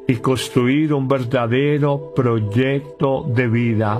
y construir un verdadero proyecto de vida.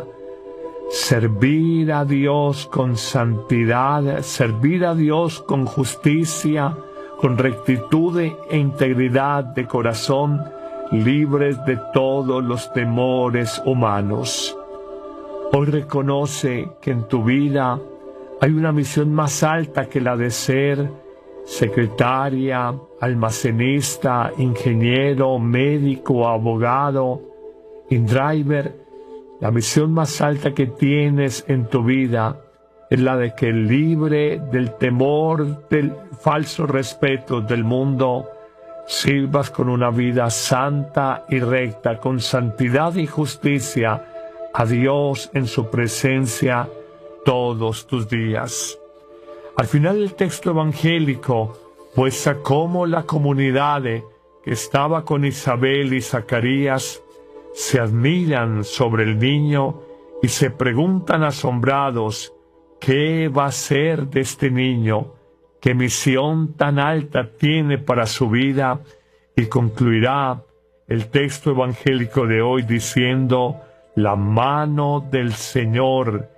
Servir a Dios con santidad, servir a Dios con justicia, con rectitud e integridad de corazón, libres de todos los temores humanos. Hoy reconoce que en tu vida hay una misión más alta que la de ser secretaria, almacenista, ingeniero, médico, abogado, InDriver. La misión más alta que tienes en tu vida es la de que, libre del temor del falso respeto del mundo, sirvas con una vida santa y recta, con santidad y justicia, a Dios en su presencia todos tus días. Al final del texto evangélico muestra cómo la comunidad que estaba con Isabel y Zacarías se admiran sobre el niño y se preguntan asombrados: ¿qué va a ser de este niño? ¿Qué misión tan alta tiene para su vida? Y concluirá el texto evangélico de hoy diciendo: la mano del Señor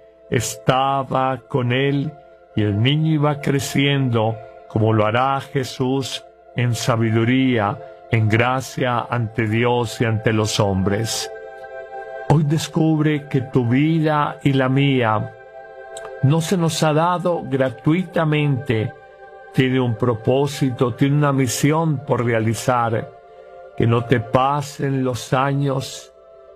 estaba con él y el niño iba creciendo, como lo hará Jesús, en sabiduría, en gracia ante Dios y ante los hombres. Hoy descubre que tu vida y la mía no se nos ha dado gratuitamente. Tiene un propósito, tiene una misión por realizar. Que no te pasen los años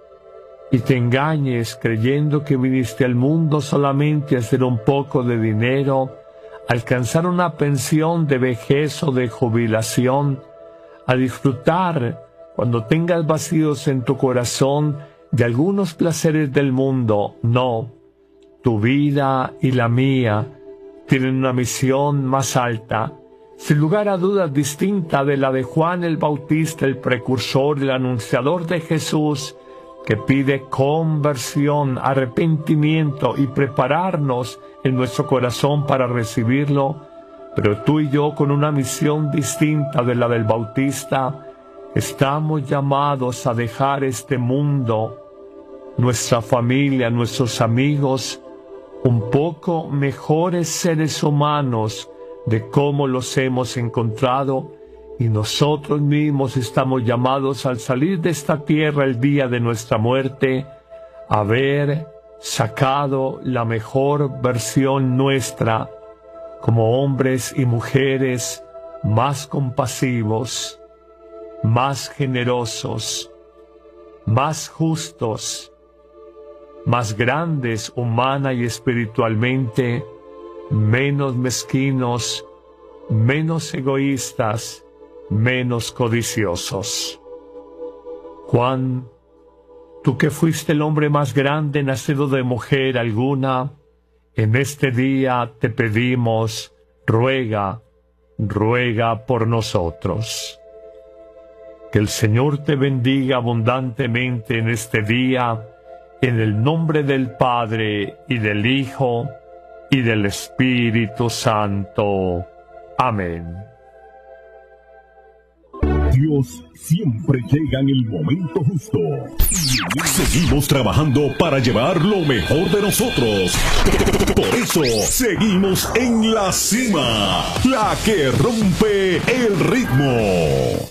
y te engañes creyendo que viniste al mundo solamente a hacer un poco de dinero, alcanzar una pensión de vejez o de jubilación, a disfrutar, cuando tengas vacíos en tu corazón, de algunos placeres del mundo. No, tu vida y la mía tienen una misión más alta, sin lugar a dudas distinta de la de Juan el Bautista, el precursor, el anunciador de Jesús, que pide conversión, arrepentimiento y prepararnos en nuestro corazón para recibirlo. Pero tú y yo, con una misión distinta de la del Bautista, estamos llamados a dejar este mundo, nuestra familia, nuestros amigos, un poco mejores seres humanos de cómo los hemos encontrado, y nosotros mismos estamos llamados, al salir de esta tierra el día de nuestra muerte, a haber sacado la mejor versión nuestra, como hombres y mujeres más compasivos, más generosos, más justos, más grandes humana y espiritualmente, menos mezquinos, menos egoístas, menos codiciosos. Juan, tú que fuiste el hombre más grande nacido de mujer alguna, en este día te pedimos, ruega, ruega por nosotros. Que el Señor te bendiga abundantemente en este día, en el nombre del Padre, y del Hijo, y del Espíritu Santo. Amén. Dios siempre llega en el momento justo. Seguimos trabajando para llevar lo mejor de nosotros. Por eso, seguimos en la cima, la que rompe el ritmo.